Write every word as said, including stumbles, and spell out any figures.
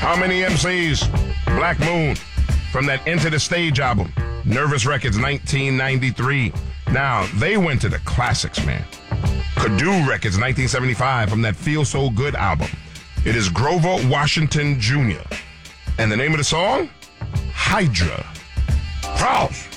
How many M Cs? Black Moon from that Enter the Stage album. Nervous Records, nineteen ninety-three. Now, they went to the classics, man. Kadu Records, nineteen seventy-five, from that Feel So Good album. It is Grover Washington Junior And the name of the song? Hydra. Pause.